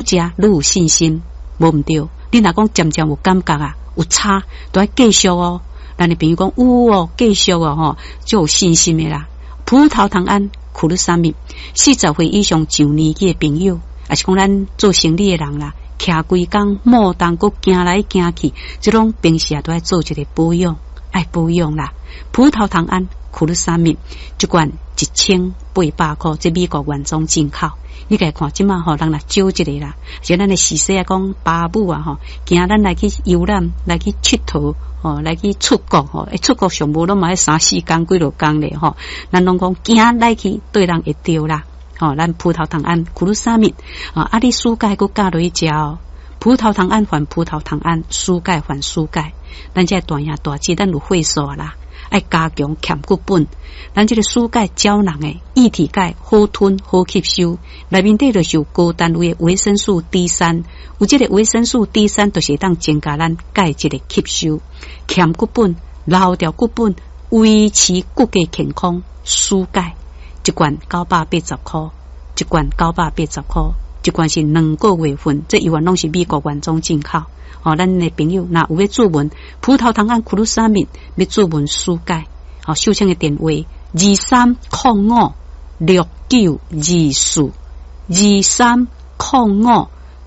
食，愈有信心，无毋对。你若讲渐渐有感觉啊，有差，都要继续哦。咱的朋友讲有哦，继续哦吼，就有信心的啦。葡萄糖胺库鲁沙米，40岁以上上年纪的朋友，也是讲咱做生理的人啦，徛规工莫当阁行来行去，即种平时也都要做一个保养，爱保养啦。葡萄糖胺库鲁沙米一罐1800块，这美国原装进口。你家看即马吼，人来少一个啦，像咱的时势啊，讲爸母啊吼，惊咱来去游览，来去佚佗，吼，来去出国吼，出国上无拢嘛3、4工几落工咧吼，咱拢讲惊来去对人会着啦，吼，咱葡萄糖胺库鲁沙米啊，你蔬钙佮加落去食哦，葡萄糖胺还葡萄糖胺，蔬钙还蔬钙，咱这大爷大姐咱有会数啦。爱加强欠骨本，咱这个蔬钙胶囊诶，液体钙好吞好吸收，内面底就是有高单位的维生素 D3，有这个维生素 D3，就是当增加咱钙质的吸收，欠骨本、留掉骨本，维持骨骼健康。蔬钙一罐980块，一罐980块，一罐是2个月份，这一罐拢是美国原装进口。哦，咱的朋友若有要注文葡萄糖胺库鲁沙米，要注文蔬钙，好，收听的电话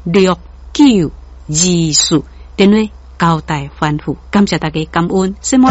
23056924，23056924，电话交代吩咐，感谢大家感恩，什么？